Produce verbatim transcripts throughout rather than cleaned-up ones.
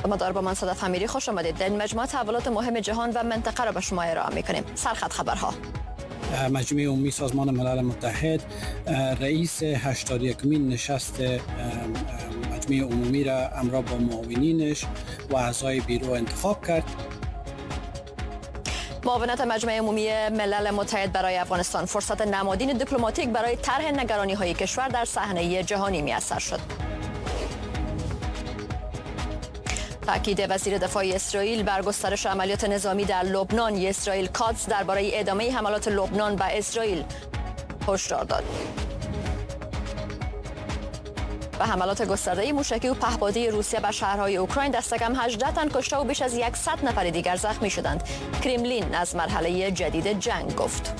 مدار با من صدف امیری خوش آمدید. در مجموعه تحولات مهم جهان و منطقه را به شما ارائه می‌کنیم. سرخط خبرها. مجمع عمومی سازمان ملل متحد رئیس هشتاد و یکمین نشست مجمع عمومی را همراه با معاونینش و اعضای بیرو انتخاب کرد. معاونت مجمع عمومی ملل متحد برای افغانستان فرصت نمادین دیپلماتیک برای طرح نگرانی‌های کشور در صحنه جهانی میسر شد. تاکید وزیر دفاع اسرائیل بر گسترش عملیات نظامی در لبنان. اسرائیل کاتس درباره ادامه حملات لبنان به اسرائیل هشدار داد. و حملات گسترده موشکی و پهپادی روسیه به شهرهای اوکراین دست کم هجده تن کشته و بیش از صد نفر دیگر زخمی شدند. کرملین از مرحله جدید جنگ گفت.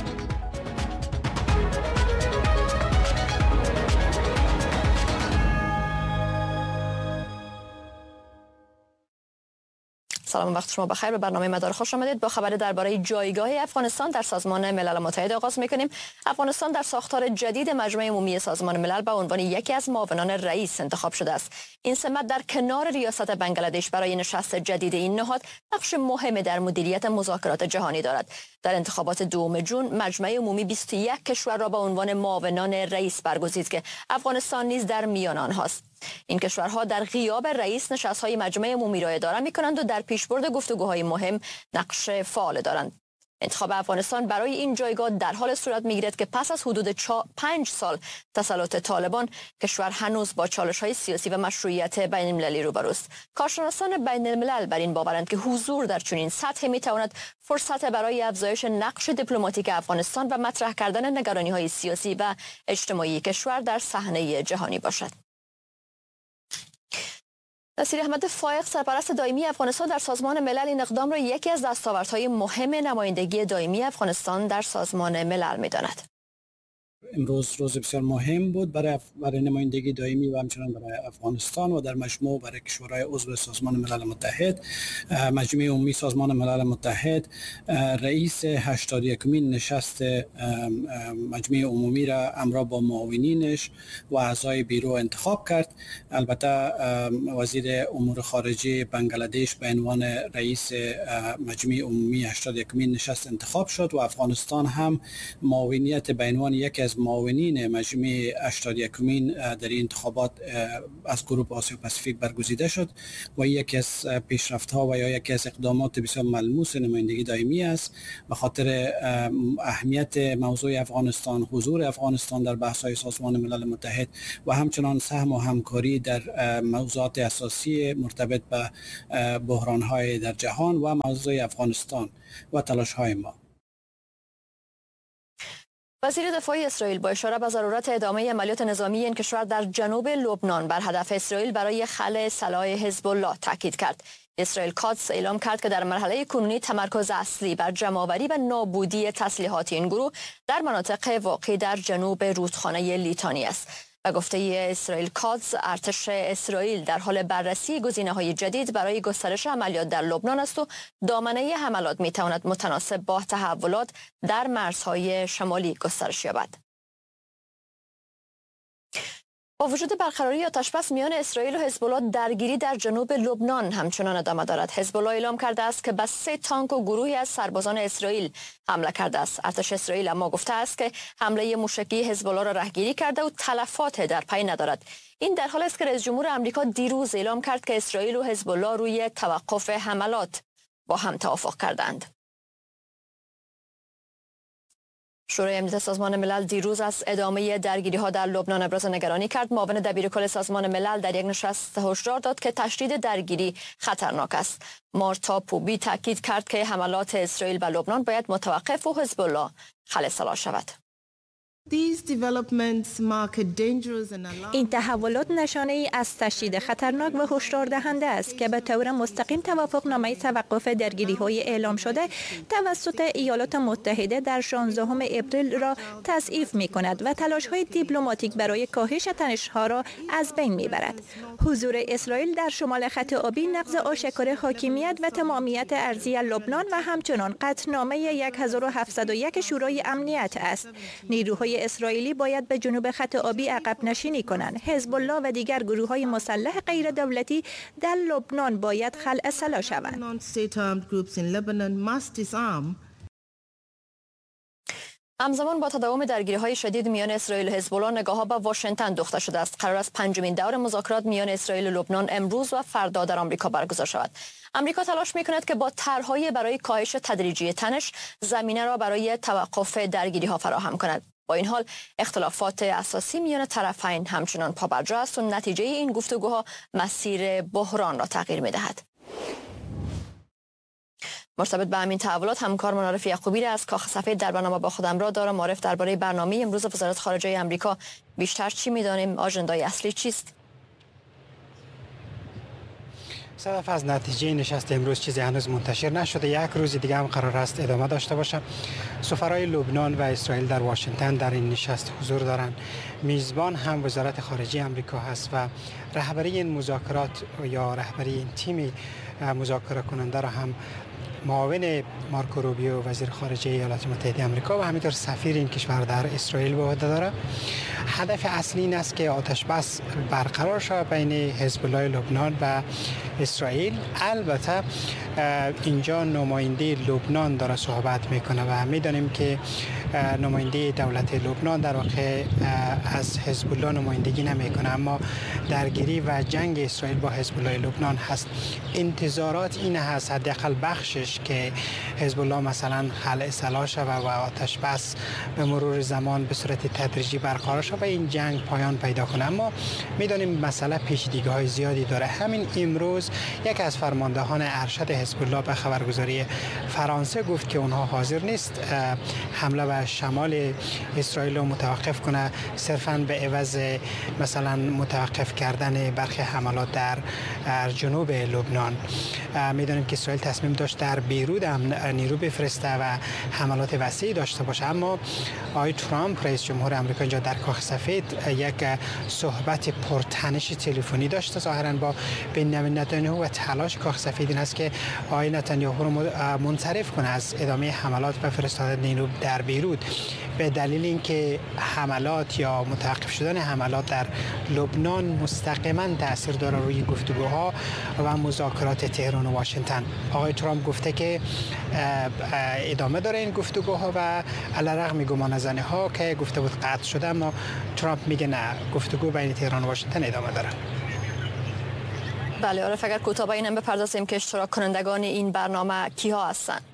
سلام، وقت شما بخیر. به برنامه مدار خوش آمدید. با خبر درباره جایگاه افغانستان در سازمان ملل متحد آغاز می‌کنیم. افغانستان در ساختار جدید مجمع عمومی سازمان ملل به عنوان یکی از معاونان رئیس انتخاب شده است. این سمت در کنار ریاست بنگلادش برای نشست جدید این نهاد نقش مهمی در مدیریت مذاکرات جهانی دارد. در انتخابات دوم ژوئن مجمع عمومی بیست و یک کشور را به عنوان معاونان رئیس برگزید که افغانستان نیز در میان آنهاست. این کشورها در غیاب رئیس نشست‌های مجمع عمومی را اداره می‌کنند و در پیشبرد گفتگوهای مهم نقش فعال دارند. انتخاب افغانستان برای این جایگاه در حال صورت می‌گیرد که پس از حدود پنج سال تسلط طالبان کشور هنوز با چالش‌های سیاسی و مشروعیت بین‌المللی روبروست. کارشناسان بین‌الملل بر این باورند که حضور در چنین سطحی می‌تواند فرصت برای افزایش نقش دیپلماتیک افغانستان و مطرح کردن نگرانی‌های سیاسی و اجتماعی کشور در صحنه جهانی باشد. نصیر احمد فائق، سرپرست دائمی افغانستان در سازمان ملل، این اقدام را یکی از دستاوردهای مهم نمایندگی دائمی افغانستان در سازمان ملل می‌داند. امروز روز بسیار مهم بود برای برای نمایندگی دائمی و همچنان برای افغانستان و در مجموع برای کشورهای عضو سازمان ملل متحد. مجمع عمومی سازمان ملل متحد رئیس هشتاد و یکمین نشست مجمع عمومی را همراه با معاونینش و اعضای بیرو انتخاب کرد. البته وزیر امور خارجه بنگلادش به عنوان رئیس مجمع عمومی هشتاد و یکمین نشست انتخاب شد و افغانستان هم معاونیت به عنوان یکی از معاونین مجمع هشتاد و یکمین در این انتخابات از گروه آسیا پاسیفیک برگزیده شد و یکی از پیشرفت‌ها و یا یکی از اقدامات بسیار ملموس نمایندگی دائمی است به خاطر اهمیت موضوع افغانستان، حضور افغانستان در بحث‌های سازمان ملل متحد و همچنان سهم و همکاری در موضوعات اساسی مرتبط به بحران‌های در جهان و موضوع افغانستان و تلاش‌های ما. وزیر دفاع اسرائیل با اشاره به ضرورت ادامه عملیات نظامی این کشور در جنوب لبنان بر هدف اسرائیل برای خلع سلاح حزب الله تاکید کرد. اسرائیل کاتس اعلام کرد که در مرحله کنونی تمرکز اصلی بر جمع‌آوری و نابودی تسلیحات این گروه در مناطق واقع در جنوب رودخانه لیتانی است. و گفته اسرائیل کاتس، ارتش اسرائیل در حال بررسی گزینه‌های جدید برای گسترش عملیات در لبنان است و دامنه حملات می‌تواند متناسب با تحولات در مرزهای شمالی گسترش یابد. با وجود برقراری آتش‌بس میان اسرائیل و حزب الله، درگیری در جنوب لبنان همچنان ادامه دارد. حزب الله اعلام کرده است که به سه تانک و گروهی از سربازان اسرائیل حمله کرده است. ارتش اسرائیل اما گفته است که حمله موشکی حزب الله را رهگیری کرده و تلفات در پی ندارد. این در حالی است که رئیس جمهور آمریکا دیروز اعلام کرد که اسرائیل و حزب الله روی توقف حملات با هم توافق کردند. شورای امنیت سازمان ملل دیروز از ادامه درگیری‌ها در لبنان ابراز نگرانی کرد. معاون دبیرکل سازمان ملل در یک نشست هشدار داد که تشدید درگیری خطرناک است. مارتا پوبی تاکید کرد که حملات اسرائیل به لبنان باید متوقف و حزب الله خلع سلاح شود. این تحولات نشانه ای از تشدید خطرناک و هشدار دهنده است که به طور مستقیم توافقنامه توقف درگیری‌های اعلام شده توسط ایالات متحده در شانزدهم اپریل را تضعیف می‌کند و تلاش‌های دیپلماتیک برای کاهش تنش‌ها را از بین می‌برد. حضور اسرائیل در شمال خط آبی نقض آشکار حاکمیت و تمامیت ارضی لبنان و همچنان قطعنامه هزار و هفتصد و یک شورای امنیت است. نیروهای نیروهای اسرائیلی باید به جنوب خط آبی عقب نشینی کنند. حزب الله و دیگر گروه‌های مسلح غیر دولتی در لبنان باید خلع سلاح شوند. همزمان با تداوم درگیری‌های شدید میان اسرائیل و حزب الله، نگاه‌ها به واشنگتن دوخته شده است. قرار است پنجمین دور مذاکرات میان اسرائیل و لبنان امروز و فردا در آمریکا برگزار شود. آمریکا تلاش می‌کند که با طرح‌های برای کاهش تدریجی تنش زمینه را برای توقف درگیری‌ها فراهم کند. با این حال اختلافات اساسی میان طرفین همچنان پابرجا است و نتیجه این گفتگوها مسیر بحران را تغییر می‌دهد. مرتبط به همین تحولات همکار معارف یعقوبی از کاخ سفید در برنامه با خودم را دارم. معارف، درباره برنامه امروز وزارت خارجه آمریکا بیشتر چی می‌دانیم؟ آژندای اصلی چیست؟ صدف از نتیجه نشست امروز چیزی هنوز منتشر نشده. یک روز دیگه هم قرار است ادامه داشته باشه. سفرای لبنان و اسرائیل در واشنگتن در این نشست حضور دارند. میزبان هم وزارت خارجه آمریکا هست و رهبری این مذاکرات یا رهبری این تیم مذاکره کننده را هم معاون مارکو روبیو وزیر خارجه ایالات متحده آمریکا و همینطور سفیر این کشور در اسرائیل به عهده داره. هدف اصلی این است که آتش بس برقرار شود بین حزب الله لبنان و اسرائیل. البته اینجا نماینده لبنان داره صحبت میکنه و میدانیم که نماینده دولت لبنان در واقع از حزب الله نمایندگی نمیکنه، اما درگیری و جنگ اسرائیل با حزب الله لبنان هست. انتظارات این هست حداقل بخشش که حزب الله مثلا خلع سلاح شود و آتش بس به مرور زمان به صورت تدریجی برقرار شود و این جنگ پایان پیدا کنه. اما میدانیم مسئله پیچیدگی‌های زیادی داره. همین امروز یک از فرماندهان ارشد حزب الله به خبرگزاری فرانسه گفت که اونها حاضر نیست حمله به شمال اسرائیل رو متوقف کنه صرفاً به عوض مثلا متوقف کردن برخی حملات در جنوب لبنان. میدونیم که اسرائیل تصمیم داشت در بیروت هم نیرو بفرسته و حملات وسیعی داشته باشه، اما آقای ترامپ رئیس جمهور آمریکا اینجا در کاخ سفید یک صحبت پرتنش تلفنی داشته ظاهراً با بنیامین نتانیاهو و تلاش کاخ سفید این است که آقای نتانیاهو رو منصرف کنه از ادامه حملات و فرستادن نیرو در بیروت به دلیل اینکه حملات یا متوقف شدن حملات در لبنان مستقیما تاثیر داره روی گفتگوها و مذاکرات تهران و واشنگتن. آقای ترامپ گفته که ادامه داره این گفتگوها و علیرغم گمانه‌زنی ها که گفته بود قطع شده، اما ترامپ میگه نه، گفتگو بین تهران و واشنگتن ادامه داره. بله، عارف اگر کوتاه به اینم بپردازیم که اشتراک کنندگان این برنامه کیها هستند؟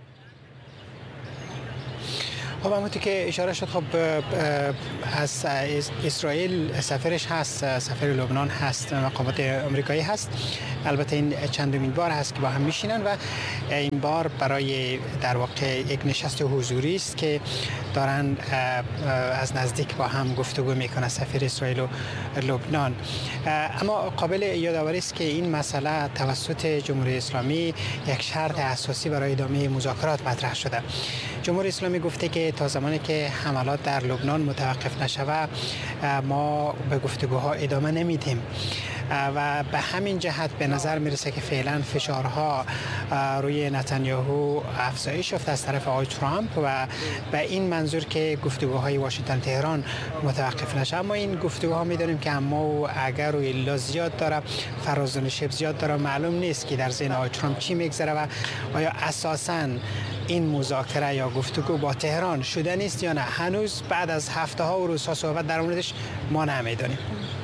خب همونطور که اشاره شد، خب از اسرائیل سفیرش هست، سفیر لبنان هست، مقامات آمریکایی هست. البته این چندمین بار هست که با هم میشینن و این بار برای در واقع یک نشست حضوری است که دارن از نزدیک با هم گفتگو میکنه سفیر اسرائیل و لبنان. اما قابل یادآوری است که این مسئله توسط جمهوری اسلامی یک شرط اساسی برای ادامه مذاکرات مطرح شده. جمهوری اسلامی گفته که تا زمانی که حملات در لبنان متوقف نشود ما به گفتگوها ادامه نمیدیم و به همین جهت به نظر میرسه که فعلا فشارها روی نتانیاهو افزایش یافته از طرف آقای ترامپ و به این منظور که گفتگوهای واشنگتن تهران متوقف نشه. اما این گفتگوها میدونیم که اما و اگر روی الا زیاد داره، فراز و نشیب زیاد داره، معلوم نیست که در ذهن آقای ترامپ چی میگذره و آیا اساساً این مذاکره یا گفتگو با تهران شده نیست یا نه. هنوز بعد از هفته ها و روزها صحبت در موردش ما نمیدونیم.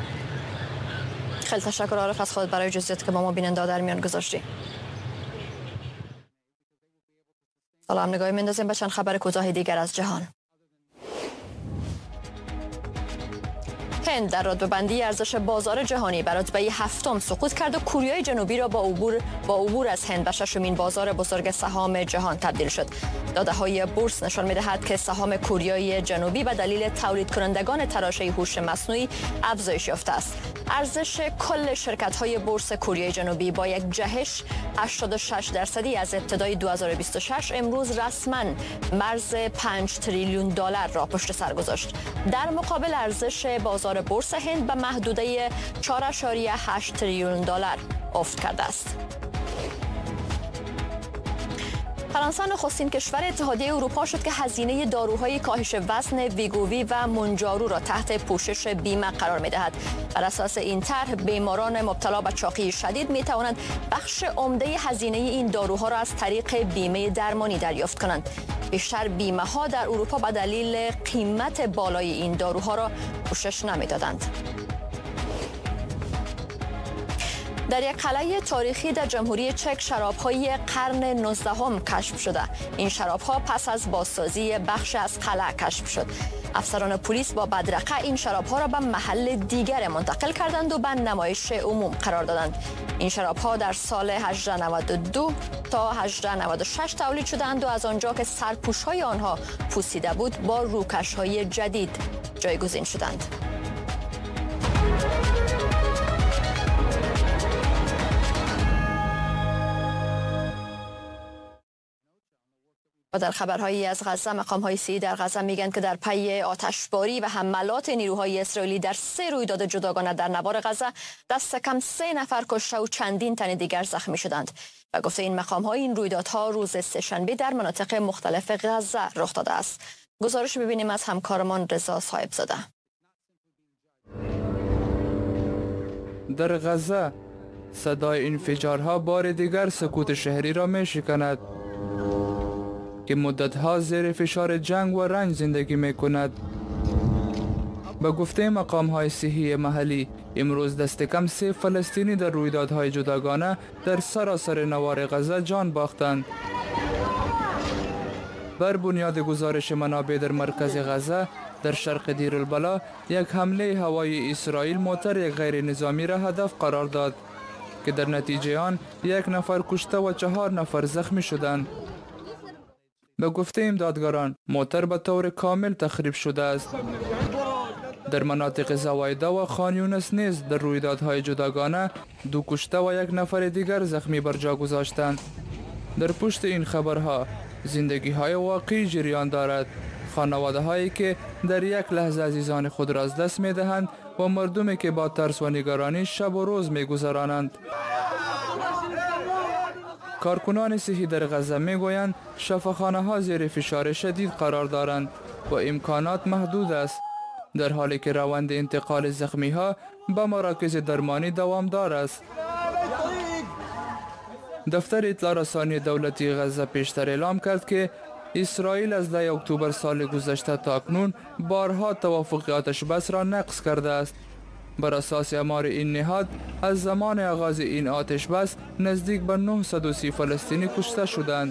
خیلی تشکر عارف از خودت برای جزئیاتی که با ما بیننده در میان گذاشتی. سلام، نگاهی میندازیم به چند خبر کوتاه دیگر از جهان. هند در رتبه‌بندی ارزش بازار جهانی بر رتبه هفتم سقوط کرد و کره جنوبی را با عبور با عبور از هند به ششمین بازار بزرگ سهام جهان تبدیل شد. داده‌های بورس نشان می‌دهد که سهام کره جنوبی به دلیل تولید کنندگان تراشه هوش مصنوعی افزایش یافته است. ارزش کل شرکت‌های بورس کره جنوبی با یک جهش هشتاد و شش درصدی از ابتدای دو هزار و بیست و شش امروز رسما مرز پنج تریلیون دلار را پشت سر گذاشت. در مقابل ارزش بازار بورس هند به محدوده چهار و هشت تریلیون دلار افت کرده است. فرانسه نخستین کشور اتحادیه اروپا شد که هزینه داروهای کاهش وزن ویگووی و مونجارو را تحت پوشش بیمه قرار می‌دهد. بر اساس این طرح بیماران مبتلا به چاقی شدید می‌توانند بخش عمده هزینه این داروها را از طریق بیمه درمانی دریافت کنند. بیشتر بیمه‌ها در اروپا به دلیل قیمت بالای این داروها را پوشش نمی‌دادند. در یک قلعه تاریخی در جمهوری چک شراب‌های قرن نوزدهم کشف شده. این شراب‌ها پس از بازسازی بخش از قلعه کشف شد. افسران پلیس با بدرقه این شراب‌ها را به محل دیگر منتقل کردند و به نمایش عموم قرار دادند. این شراب‌ها در سال هزار و نود و دو تا هزار و نود و شش تولید شدند و از آنجا که سرپوش‌های آنها پوسیده بود با روکش‌های جدید جایگزین شدند. و در خبرهایی از غزه مقام‌های صحی در غزه میگن که در پی آتشباری و حملات نیروهای اسرائیلی در سه رویداد جداگانه در نوار غزه دست کم سه نفر کشته و چندین تن دیگر زخمی شدند. و گفته این مقام‌ها این رویدادها روز سه‌شنبه در مناطق مختلف غزه رخ داده است. گزارش ببینیم از همکارمان رضا صاحبزاده. در غزه صدای انفجارها بار دیگر سکوت شهری را می‌شکند که مدت‌ها زیر فشار جنگ و رنج زندگی می‌کند. به گفته مقام‌های صحی محلی امروز دست کم سه فلسطینی در رویدادهای جداگانه در سراسر نوار غزه جان باختند. بر بنیاد گزارش منابع در مرکز غزه در شرق دیر البلا یک حمله هوایی اسرائیل موتر یک غیر نظامی را هدف قرار داد که در نتیجه آن یک نفر کشته و چهار نفر زخمی شدند. به گفته امدادگاران موتر به طور کامل تخریب شده است. در مناطق زوایدا و خان یونس نیز در رویدادهای جداگانه دو کشته و یک نفر دیگر زخمی بر جا گذاشتند. در پشت این خبرها زندگی های واقعی جریان دارد. خانواده هایی که در یک لحظه عزیزان خود را از دست می دهند و مردمی که با ترس و نگرانی شب و روز می گذرانند. کارکنان صحی در غزه می گویند شفاخانه ها زیر فشار شدید قرار دارند و امکانات محدود است، در حالی که روند انتقال زخمی ها به مراکز درمانی دوامدار است. دفتر اطلاع رسانی دولتی غزه پیشتر اعلام کرد که اسرائیل از ده اکتبر سال گذشته تا اکنون بارها توافق آتش بس را نقض کرده است. بر اساس آمار این نهاد از زمان آغاز این آتش بس نزدیک به نهصد و سی فلسطینی کشته شدند.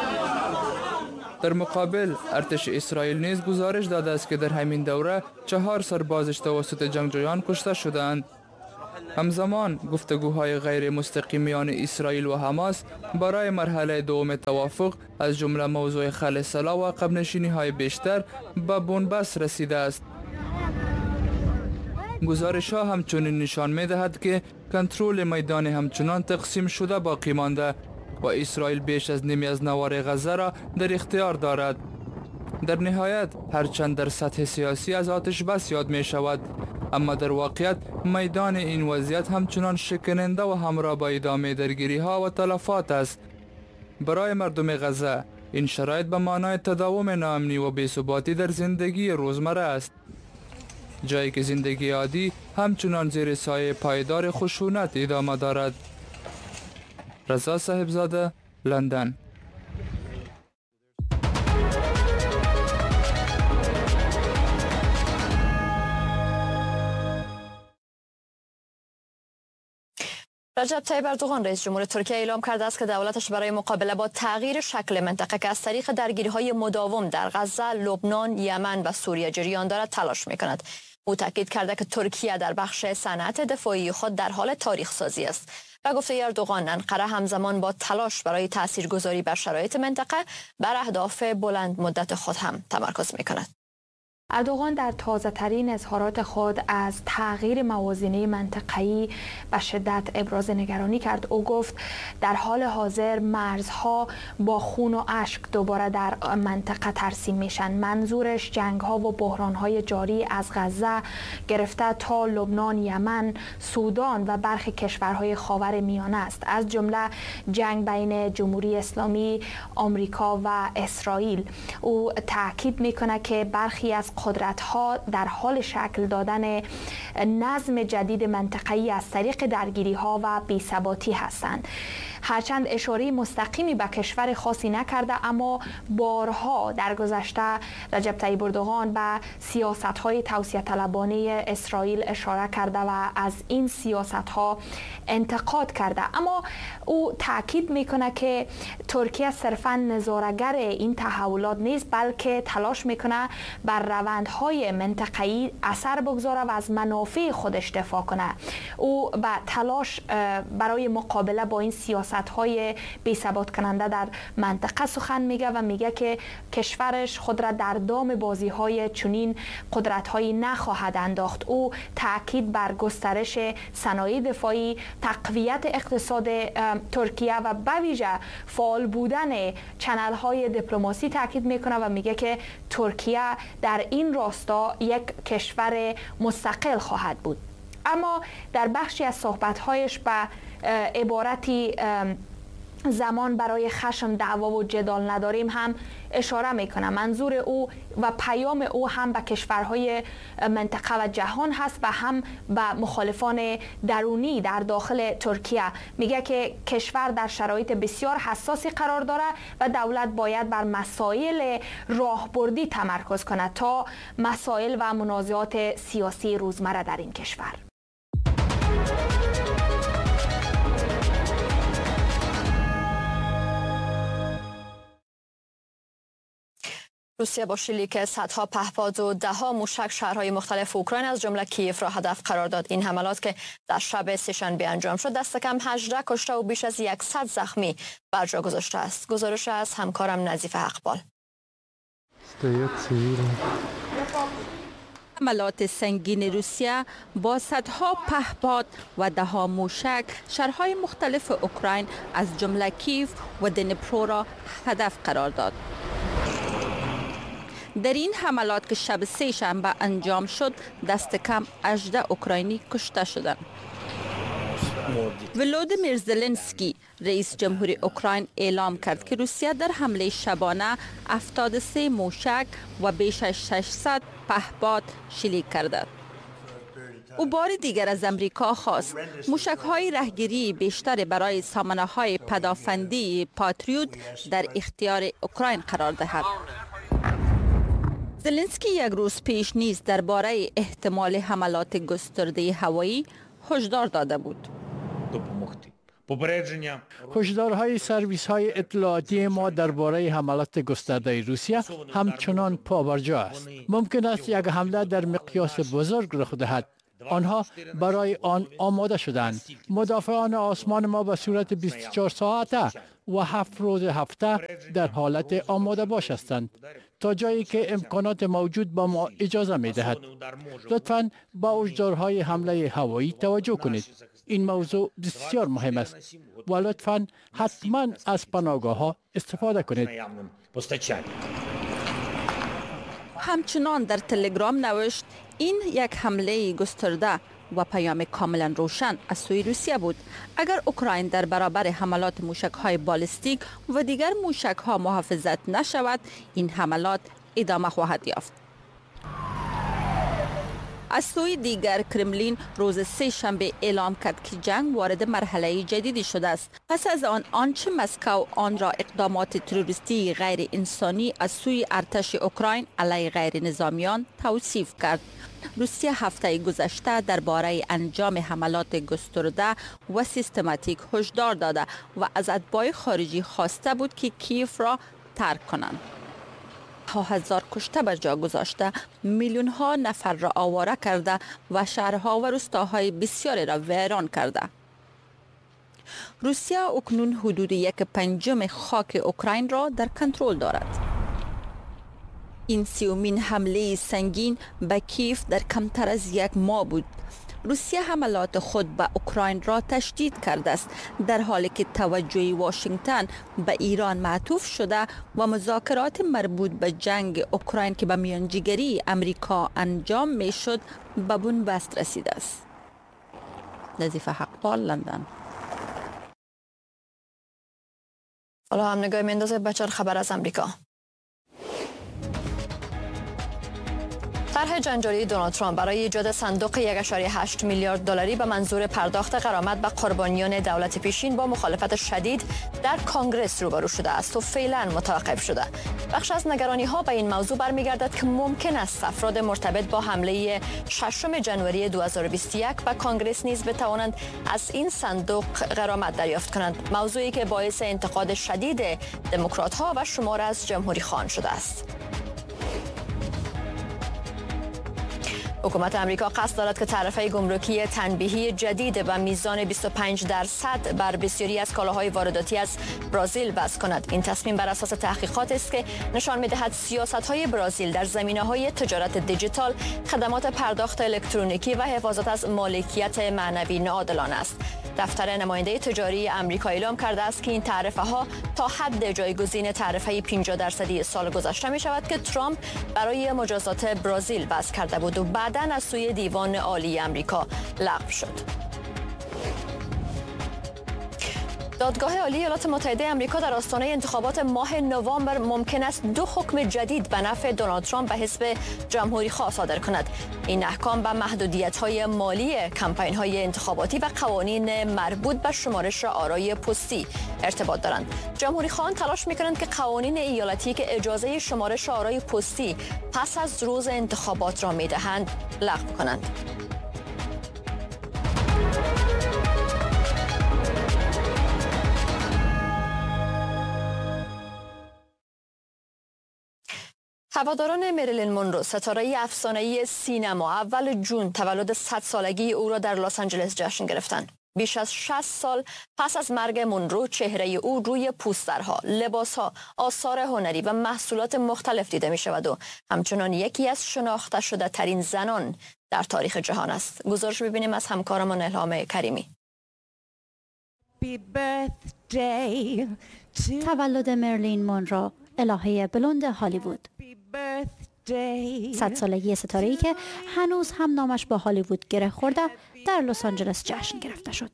در مقابل ارتش اسرائیل نیز گزارش داده است که در همین دوره چهار سربازش توسط جنگجویان کشته شدند. همزمان گفتگوهای غیر مستقیم میان اسرائیل و حماس برای مرحله دوم توافق از جمله موضوع خلع سلاح و عقب نشینی های بیشتر به بنبست رسیده است. گزارش ها همچنین نشان می دهد که کنترل میدان همچنان تقسیم شده باقی مانده و اسرائیل بیش از نیمی از نوار غزه را در اختیار دارد. در نهایت هرچند در سطح سیاسی از آتش بس یاد می شود، اما در واقعیت میدان این وضعیت همچنان شکننده و همراه با ادامه درگیری ها و تلفات است. برای مردم غزه این شرایط به معنای تداوم ناامنی و بی‌ثباتی در زندگی روزمره است، جایی که زندگی عادی همچنان زیر سایه پایدار خشونت ادامه دارد. رضا صاحبزاده، لندن. رجب طیب اردوغان رئیس جمهور ترکیه اعلام کرده است که دولتش برای مقابله با تغییر شکل منطقه که از طریق درگیری‌های مداوم در غزه، لبنان، یمن و سوریه جریان دارد تلاش می‌کند. او تاکید کرده که ترکیه در بخش صنعت دفاعی خود در حال تاریخ سازی است و گفته اردوغان انقره همزمان با تلاش برای تاثیرگذاری بر شرایط منطقه بر اهداف بلند مدت خود هم تمرکز می‌کند. اردوغان در تازه ترین اظهارات خود از تغییر موازینه منطقه‌ای به شدت ابراز نگرانی کرد. او گفت در حال حاضر مرزها با خون و اشک دوباره در منطقه ترسیم میشن. منظورش جنگ‌ها و بحران‌های جاری از غزه گرفته تا لبنان، یمن، سودان و برخی کشورهای خاور میانه است، از جمله جنگ بین جمهوری اسلامی، آمریکا و اسرائیل. او تاکید میکنه که برخی از قدرت‌ها در حال شکل دادن نظم جدید منطقه‌ای از طریق درگیری‌ها و بی‌ثباتی هستند. هرچند اشاره مستقیمی به کشور خاصی نکرده، اما بارها در گذشته رجب طیب اردوغان به سیاست‌های توسعه طلبانه اسرائیل اشاره کرده و از این سیاست‌ها انتقاد کرده. اما او تاکید میکنه که ترکیه صرفاً نظاره‌گر این تحولات نیست، بلکه تلاش میکنه بر روندهای منطقه‌ای اثر بگذاره و از منافع خودش دفاع کنه. او به تلاش برای مقابله با این سیاست‌های بی‌ثبات کننده در منطقه سخن میگه و میگه که کشورش خود را در دام بازی‌های چنین قدرت‌هایی نخواهد انداخت. او تاکید بر گسترش صنایع دفاعی، تقویت اقتصاد ترکیه و به ویژه فعال بودن چنل‌های دیپلماسی تاکید میکنه و میگه که ترکیه در این راستا یک کشور مستقل خواهد بود. اما در بخشی از صحبت‌هایش به عبارتی زمان برای خشم، دعوا و جدال نداریم هم اشاره میکنه. منظور او و پیام او هم به کشورهای منطقه و جهان هست و هم به مخالفان درونی در داخل ترکیه. میگه که کشور در شرایط بسیار حساسی قرار داره و دولت باید بر مسائل راهبردی تمرکز کنه تا مسائل و منازعات سیاسی روزمره در این کشور. روسیه با شلیک صدها پهپاد و دهها موشک شهرهای مختلف اوکراین از جمله کیف را هدف قرار داد. این حملات که در شب سه‌شنبه انجام شد دست کم هجده کشته و بیش از صد زخمی بر جا گذاشته است. گزارش از همکارم نظیف اقبال. حملات سنگین روسیه با صدها پهپاد و دهها موشک شهرهای مختلف اوکراین از جمله کیف و دنیپرو را هدف قرار داد. در این حملات که شب سه شنبه انجام شد دست کم هجده اوکراینی کشته شدند. ولودیمیر زلنسکی رئیس جمهوری اوکراین اعلام کرد که روسیه در حمله شبانه هفتاد و سه موشک و بیش از ششصد پهپاد شلیک کرده. او بار دیگر از امریکا خواست موشک‌های رهگیری بیشتر برای سامانه‌های پدافندی پاتریوت در اختیار اوکراین قرار دهد. زلنسکی یک روز پیش نیز درباره احتمال حملات گسترده هوایی هشدار داده بود. هشدارهای سرویس های اطلاعاتی ما درباره حملات گسترده روسیه همچنان پابرجا است. ممکن است یک حمله در مقیاس بزرگ رخ دهد. آنها برای آن آماده شدند. مدافعان آسمان ما به صورت بیست و چهار ساعته و هفت روز هفته در حالت آماده باش هستند تا جایی که امکانات موجود با ما اجازه می دهد. لطفاً با هشدارهای حمله هوایی توجه کنید. این موضوع بسیار مهم است و لطفاً حتما از پناهگاه ها استفاده کنید. همچنان در تلگرام نوشت این یک حمله گسترده و پیام کاملا روشن از سوی روسیه بود. اگر اوکراین در برابر حملات موشک‌های بالستیک و دیگر موشک‌ها محافظت نشود، این حملات ادامه خواهد یافت. از سوی دیگر کرملین روز سه شنبه اعلام کرد که جنگ وارد مرحله جدیدی شده است. پس از آن آنچه مسکو آن را اقدامات تروریستی غیر انسانی از سوی ارتش اوکراین علیه غیر نظامیان توصیف کرد. روسیه هفته گذشته درباره انجام حملات گسترده و سیستماتیک هشدار داده و از اتباع خارجی خواسته بود که کیف را ترک کنند. ها هزار کشته بر جا گذاشته، میلیون ها نفر را آواره کرده و شهرها و روستاهای بسیاری را ویران کرده. روسیه اکنون حدود یک پنجم خاک اوکراین را در کنترل دارد. این سیومین حمله سنگین به کیف در کمتر از یک ماه بود. روسیه حملات خود به اوکراین را تشدید کرده است، در حالی که توجه واشنگتن به ایران معطوف شده و مذاکرات مربوط به جنگ اوکراین که به میانجیگری امریکا انجام می شد به بنبست رسیده است. نظیفه حقپال، لندن. حالا هم نگاه میندازه به چند خبر از امریکا. طرح جنجالی دونالد ترامپ برای ایجاد صندوق یک و هشت میلیارد دلاری به منظور پرداخت غرامت به قربانیان دولت پیشین با مخالفت شدید در کنگره روبرو شده است و فعلا متوقف شده. بخش از نگرانی ها به این موضوع برمیگردد که ممکن است افراد مرتبط با حمله ششم ژانویه دو هزار و بیست و یک به کنگره نیز بتوانند از این صندوق غرامت دریافت کنند، موضوعی که باعث انتقاد شدید دموکرات ها و شمار از جمهوری خواهان شده است. حکومت امریکا قصد دارد که تعرفه گمرکی تنبیهی جدید به میزان بیست و پنج درصد بر بسیاری از کالاهای وارداتی از برزیل وضع کند. این تصمیم بر اساس تحقیقات است که نشان می‌دهد سیاست‌های برزیل در زمینه‌های تجارت دیجیتال، خدمات پرداخت الکترونیکی و حفاظت از مالکیت معنوی ناعادلانه است. دفتر نماینده تجاری امریکا اعلام کرده است که این تعرفه ها تا حد جایگزین تعرفه پنجاه درصدی سال گذشته می شود که ترامپ برای مجازات برزیل وضع کرده بود و بعداً از سوی دیوان عالی امریکا لغو شد. دادگاه عالی ایالات متحده آمریکا در آستانه انتخابات ماه نوامبر ممکن است دو حکم جدید به نفع دونالد ترامپ به حزب جمهوری خواه صادر کند. این احکام به محدودیت‌های مالی کمپین‌های انتخاباتی و قوانین مربوط به شمارش آرای پستی ارتباط دارند. جمهوری خواهان تلاش می‌کنند که قوانین ایالتی که اجازه شمارش آرای پستی پس از روز انتخابات را می‌دهند لغو کنند. هواداران مریلین مونرو، ستاره افسانه‌ای سینما، اول جون تولد صد سالگی او را در لس آنجلس جشن گرفتند. بیش از شصت سال پس از مرگ مونرو، چهره او روی پوسترها، لباسها، آثار هنری و محصولات مختلف دیده می شود و همچنان یکی از شناخته شده ترین زنان در تاریخ جهان است. گزارش ببینیم از همکارمان الهام کریمی. تولد مریلین مونرو، الهه بلوند هالیوود. صد سالگی ستاره‌ای که هنوز هم نامش با هالیوود گره خورده در لس آنجلس جشن گرفته شد.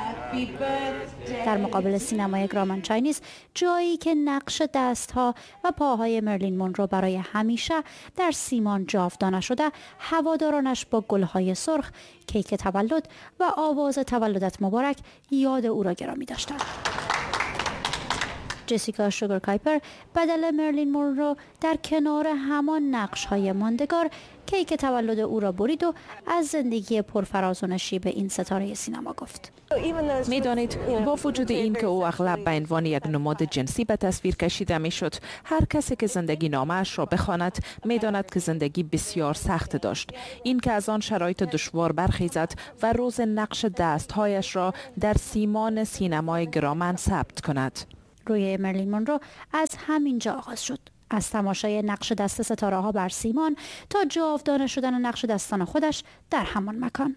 در مقابل سینمای گرامن چاینیز، جایی که نقش دستها و پاهای مریلین مونرو برای همیشه در سیمان جاودانه شده، هوادارانش با گلهای سرخ، کیک تولد و آواز تولدت مبارک یاد او را گرامی داشتند. جسیکا شوگر کایپر بدل مریلین مونرو در کنار همان نقش‌های ماندگار کیک تولد او را برید و از زندگی پرفراز و نشیب این ستاره سینما گفت. میدانید با وجود این که او اغلب به عنوان یک نماد جنسی به تصویر کشیده میشد، هر کسی که زندگی نامه‌اش را بخواند میداند که زندگی بسیار سخت داشت. این که از آن شرایط دشوار برخیزد و روز نقش دستهایش را در سیمان سینمای گرامن ثبت کند. روی مریلین مونرو از همینجا آغاز شد. از تماشای نقش دست ستاره ها بر سیمان تا جاودانه شدن نقش دستان خودش در همان مکان.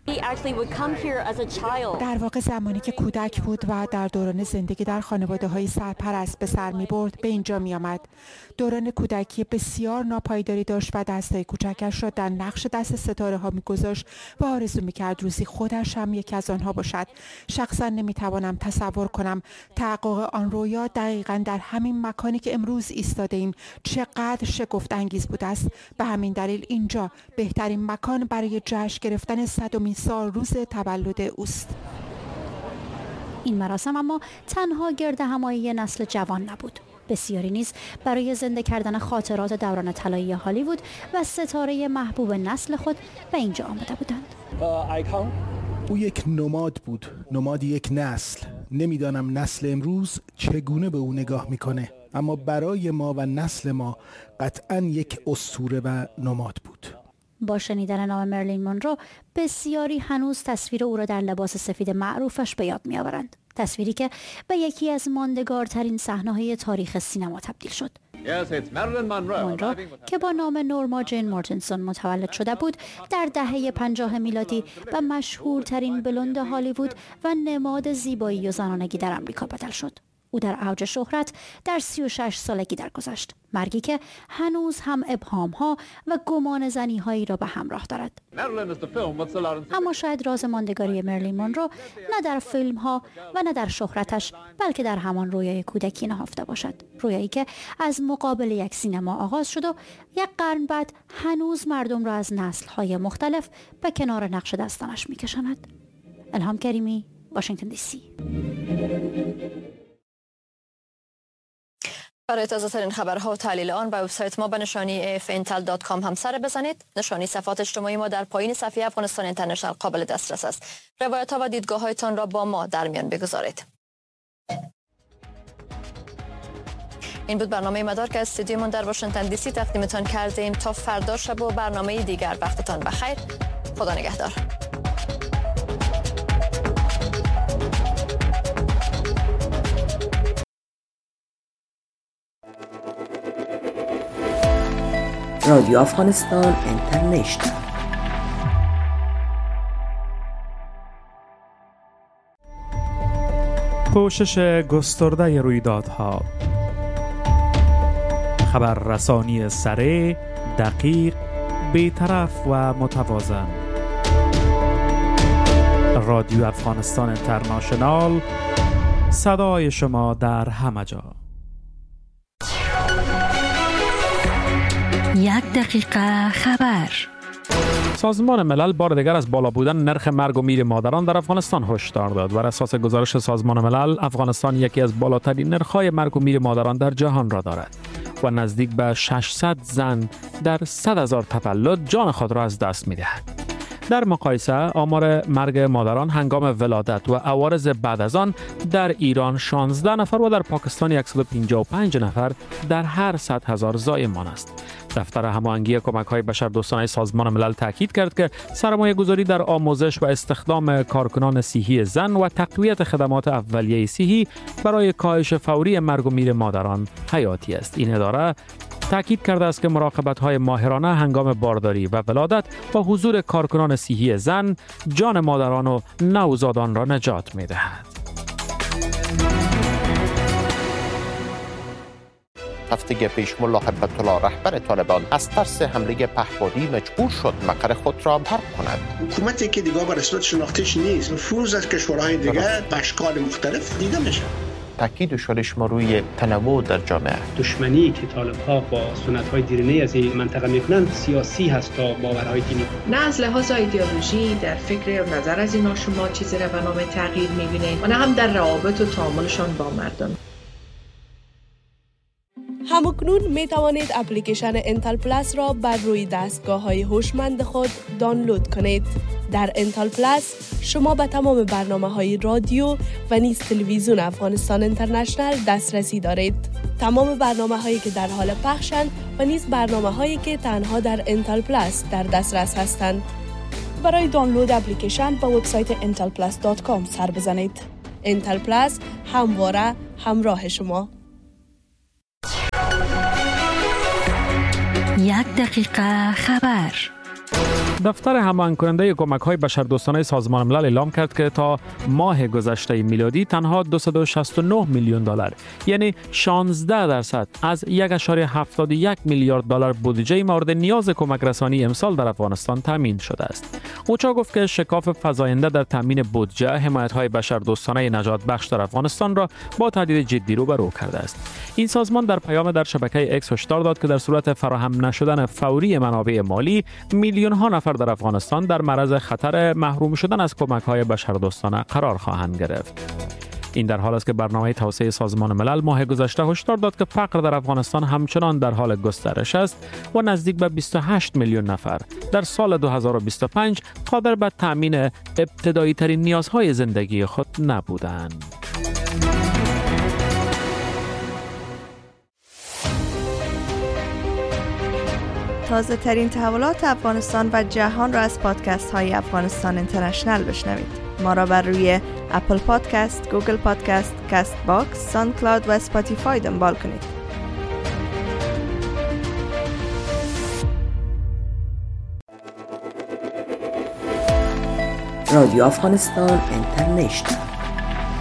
در واقع زمانی که کودک بود و در دوران زندگی در خانواده های سرپرست به سر می برد به اینجا می آمد. دوران کودکی بسیار ناپایداری داشت و دستای کوچکش را در نقش دست ستاره ها می گذاشت و آرزو می کرد روزی خودش هم یکی از آنها باشد. شخصا نمی توانم تصور کنم تحقق آن رویا دقیقاً در همین مکانی که امروز ایستاده ایم چقدر شگفت انگیز بوده است. به همین دلیل اینجا بهترین مکان برای جشن گرفتن صدمین سال روز تولد اوست. این مراسم اما تنها گرد همایی نسل جوان نبود. بسیاری نیز برای زنده کردن خاطرات دوران طلایی هالیوود و ستاره محبوب نسل خود به اینجا آمده بودند. او یک نماد بود، نماد یک نسل. نمیدانم نسل امروز چگونه به او نگاه میکنه، اما برای ما و نسل ما قطعاً یک اسطوره و نماد بود. با شنیدن نام مریلین مونرو، بسیاری هنوز تصویر او را در لباس سفید معروفش به یاد می‌آورند. تصویری که به یکی از ماندگارترین صحنه‌های تاریخ سینما تبدیل شد. مونرو که با نام نورما جین مارتینسون متولد شده بود، در دهه پنجاه میلادی به مشهورترین بلوند هالیوود و نماد زیبایی و زنانگی در آمریکا بدل شد. او در اوج شهرت در سی و شش سالگی درگذشت، مرگی که هنوز هم ابهام‌ها و گمان زنی‌هایی را به همراه دارد. اما شاید راز ماندگاری مرلین مونرو نه در فیلم‌ها و نه در شهرتش، بلکه در همان رویای کودکی نهفته باشد. رویایی که از مقابل یک سینما آغاز شد و یک قرن بعد هنوز مردم را از نسل‌های مختلف به کنار نقش دستانش می‌کشاند. الهام کریمی، واشنگتن دی سی. برای تازه ترین خبرها و تحلیل آن به وبسایت ما به نشانی اف انتل دات کام همسر بزنید. نشانی صفحات اجتماعی ما در پایین صفحه افغانستان اینترنشنال قابل دسترس است. روایت‌ها و دیدگاه‌هایتان را با ما در میان بگذارید. این بود برنامه مدار که از استودیومون در واشنگتن دی سی تقدیمتان کردیم. تا فردا شب و برنامه دیگر، وقتتان بخیر. خدا نگهدار. رادیو افغانستان اینترنشنال. پوشش گسترده رویدادها، خبررسانی سریع، دقیق، بی‌طرف و متوازن. رادیو افغانستان اینترنشنال، صدای شما در همه جا. یک دقیقه خبر. سازمان ملل بار دیگر از بالا بودن نرخ مرگ و میر مادران در افغانستان هشدار داد. بر اساس گزارش سازمان ملل، افغانستان یکی از بالاترین نرخ‌های مرگ و میر مادران در جهان را دارد و نزدیک به ششصد زن در صد هزار تولد جان خود را از دست می‌دهد. در مقایسه، آمار مرگ مادران هنگام ولادت و عوارض بعد از آن در ایران شانزده نفر و در پاکستان صد و پنجاه و پنج نفر در هر صد هزار زایمان است. دفتر هماهنگی کمک‌های بشردوستانه سازمان ملل تاکید کرد که سرمایه گذاری در آموزش و استخدام کارکنان صحی زن و تقویت خدمات اولیه صحی برای کاهش فوری مرگ و میر مادران حیاتی است. این اداره تاکید کرده است که مراقبت‌های ماهرانه هنگام بارداری و ولادت و حضور کارکنان صحی زن جان مادران و نوزادان را نجات می‌دهد. هفته پیش ملا هیبت الله رهبر طالبان از ترس حمله پهپادی مجبور شد مقر خود را ترک کند. حکومتی که دیگه به رسمیت شناختیش نیست، نفوذ از کشورهای دیگه به اشکال مختلف دیده میشه. تاکید شدش ما روی تنوع در جامعه. دشمنی که طالب‌ها با سنت‌های دیرینه از این منطقه میکنن سیاسی هست تا باورهای دینی. نه از لحاظ ایدئولوژی در فکر و نظر از اینا شما چیزی را به نام تغییر می‌بینید و نه هم در روابط و تعاملشان با مردم. همکنون می توانید اپلیکیشن انتل پلاس را بر روی دستگاه‌های هوشمند خود دانلود کنید. در انتل پلاس شما به تمام برنامه‌های رادیو و نیز تلویزیون افغانستان اینترنشنال دسترسی دارید. تمام برنامه‌هایی که در حال پخشند و نیز برنامه‌هایی که تنها در انتل پلاس در دسترس هستند. برای دانلود اپلیکیشن به وبسایت انتل پلاس دات کام سر بزنید. انتل پلاس همواره همراه شما. یک دقیقه خبر. دفتر هماهنگ کننده کمک‌های بشردوستانه سازمان ملل اعلام کرد که تا ماه گذشته میلادی تنها دویست و شصت و نه میلیون دلار، یعنی شانزده درصد از یک ممیز هفتاد و یک میلیارد دلار بودجه مورد نیاز کمک رسانی امسال در افغانستان تامین شده است. اوچا گفت که شکاف فزاینده در تامین بودجه حمایت‌های بشردوستانه نجات بخش در افغانستان را با تهدید جدی روبرو کرده است. این سازمان در پیام در شبکه اکس هشدار داد که در صورت فراهم نشدن فوری منابع مالی، میلیون ها نفر در افغانستان در معرض خطر محروم شدن از کمک‌های بشردوستانه قرار خواهند گرفت. این در حال است که برنامه توسعه سازمان ملل ماه گذشته هشدار داد که فقر در افغانستان همچنان در حال گسترش است و نزدیک به بیست و هشت میلیون نفر در سال دو هزار و بیست و پنج قادر به تامین ابتدایی ترین نیازهای زندگی خود نبودند. تازه ترین تحولات افغانستان و جهان را از پادکست های افغانستان اینترنشنال بشنوید. ما را بر روی اپل پادکست، گوگل پادکست، کست باکس، ساوند کلاود و اسپاتیفای دنبال کنید. رادیو افغانستان اینترنشنال.